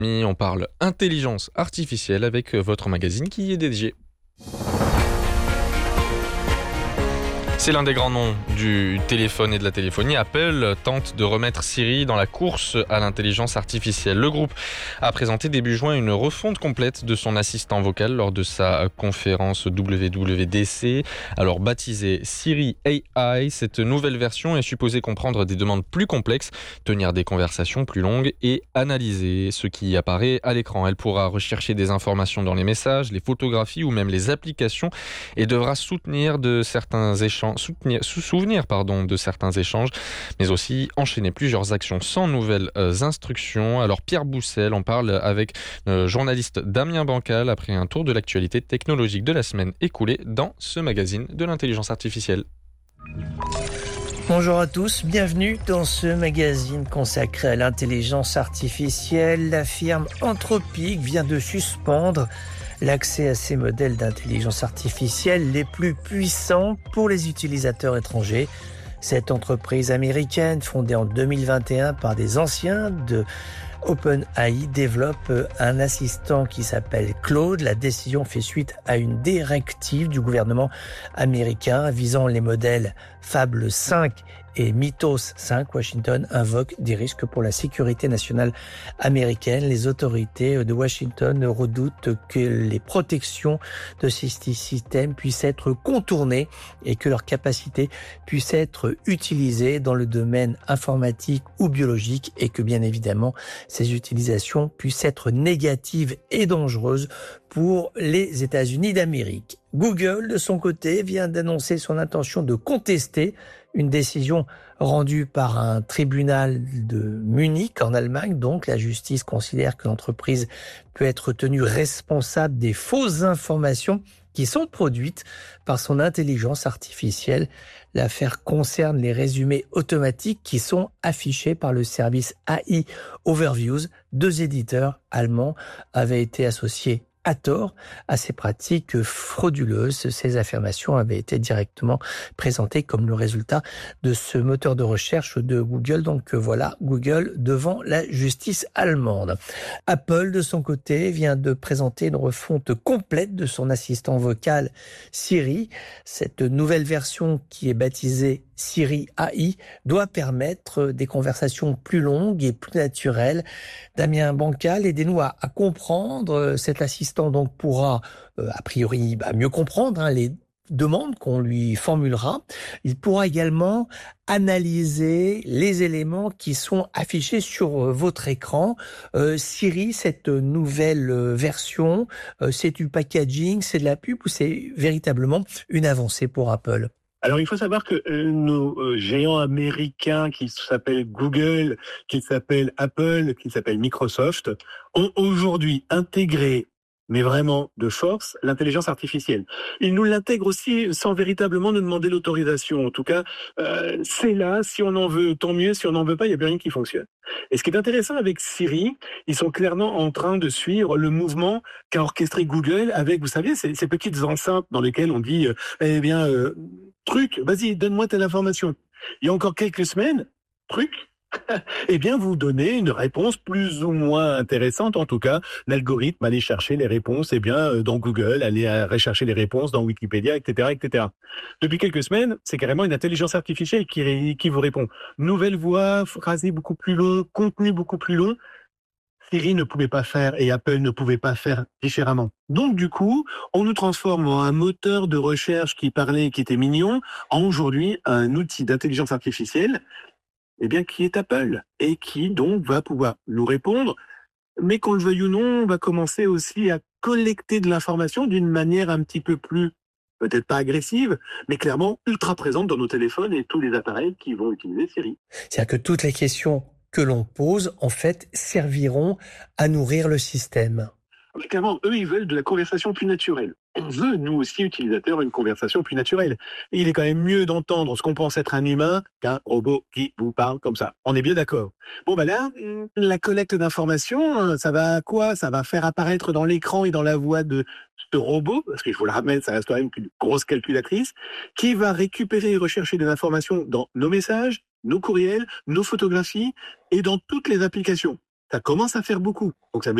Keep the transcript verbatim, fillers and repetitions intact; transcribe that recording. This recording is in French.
On parle intelligence artificielle avec votre magazine qui y est dédié. C'est l'un des grands noms du téléphone et de la téléphonie. Apple tente de remettre Siri dans la course à l'intelligence artificielle. Le groupe a présenté début juin une refonte complète de son assistant vocal lors de sa conférence W W D C. Alors baptisée Siri A I, cette nouvelle version est supposée comprendre des demandes plus complexes, tenir des conversations plus longues et analyser ce qui apparaît à l'écran. Elle pourra rechercher des informations dans les messages, les photographies ou même les applications et devra soutenir de certains échanges Soutenir, sous souvenir pardon, de certains échanges, mais aussi enchaîner plusieurs actions sans nouvelles euh, instructions. Alors Pierre Boussel en parle avec le journaliste Damien Bancal après un tour de l'actualité technologique de la semaine écoulée dans ce magazine de l'intelligence artificielle. Bonjour à tous, bienvenue dans ce magazine consacré à l'intelligence artificielle. La firme Anthropic vient de suspendre l'accès à ces modèles d'intelligence artificielle les plus puissants pour les utilisateurs étrangers. Cette entreprise américaine, fondée en deux mille vingt et un par des anciens de OpenAI, développe un assistant qui s'appelle Claude. La décision fait suite à une directive du gouvernement américain visant les modèles Fable cinq et Mythos cinq. Washington invoque des risques pour la sécurité nationale américaine. Les autorités de Washington redoutent que les protections de ces systèmes puissent être contournées et que leurs capacités puissent être utilisées dans le domaine informatique ou biologique et que bien évidemment ces utilisations puissent être négatives et dangereuses pour les États-Unis d'Amérique. Google, de son côté, vient d'annoncer son intention de contester une décision rendue par un tribunal de Munich en Allemagne. Donc, la justice considère que l'entreprise peut être tenue responsable des fausses informations qui sont produites par son intelligence artificielle. L'affaire concerne les résumés automatiques qui sont affichés par le service A I Overviews. Deux éditeurs allemands avaient été associés à tort à ces pratiques frauduleuses. Ces affirmations avaient été directement présentées comme le résultat de ce moteur de recherche de Google. Donc voilà, Google devant la justice allemande. Apple, de son côté, vient de présenter une refonte complète de son assistant vocal Siri. Cette nouvelle version, qui est baptisée Siri A I, doit permettre des conversations plus longues et plus naturelles. Damien Bancal, aidez-nous à, à comprendre. Cet assistant donc pourra, euh, a priori, bah, mieux comprendre hein, les demandes qu'on lui formulera. Il pourra également analyser les éléments qui sont affichés sur euh, votre écran. Euh, Siri, cette nouvelle euh, version, euh, c'est du packaging, c'est de la pub ou c'est véritablement une avancée pour Apple ? Alors, il faut savoir que euh, nos euh, géants américains qui s'appellent Google, qui s'appellent Apple, qui s'appellent Microsoft, ont aujourd'hui intégré, mais vraiment de force, l'intelligence artificielle. Ils nous l'intègrent aussi sans véritablement nous demander l'autorisation. En tout cas, euh, c'est là, si on en veut, tant mieux. Si on n'en veut pas, il n'y a plus rien qui fonctionne. Et ce qui est intéressant avec Siri, ils sont clairement en train de suivre le mouvement qu'a orchestré Google avec, vous savez, ces, ces petites enceintes dans lesquelles on dit, euh, eh bien, euh, truc, vas-y, donne-moi telle information. Il y a encore quelques semaines, truc, eh bien, vous donnez une réponse plus ou moins intéressante. En tout cas, l'algorithme allait chercher les réponses, eh bien, dans Google, allait rechercher les réponses dans Wikipédia, et cetera, et cetera. Depuis quelques semaines, c'est carrément une intelligence artificielle qui, qui vous répond. Nouvelle voix, phrasé beaucoup plus long, contenu beaucoup plus long. Siri ne pouvait pas faire et Apple ne pouvait pas faire différemment. Donc, du coup, on nous transforme en un moteur de recherche qui parlait, qui était mignon, en aujourd'hui un outil d'intelligence artificielle eh bien, qui est Apple, et qui donc va pouvoir nous répondre, mais qu'on le veuille ou non, on va commencer aussi à collecter de l'information d'une manière un petit peu plus, peut-être pas agressive, mais clairement ultra présente dans nos téléphones et tous les appareils qui vont utiliser Siri. C'est-à-dire que toutes les questions que l'on pose, en fait, serviront à nourrir le système. Clairement, eux, ils veulent de la conversation plus naturelle. On veut, nous aussi, utilisateurs, une conversation plus naturelle. Et il est quand même mieux d'entendre ce qu'on pense être un humain qu'un robot qui vous parle comme ça. On est bien d'accord. Bon, ben là, la collecte d'informations, ça va à quoi? Ça va faire apparaître dans l'écran et dans la voix de ce robot, parce qu'il faut le rappeler, ça reste quand même une grosse calculatrice, qui va récupérer et rechercher des informations dans nos messages, nos courriels, nos photographies et dans toutes les applications. ça commence à faire beaucoup. Donc ça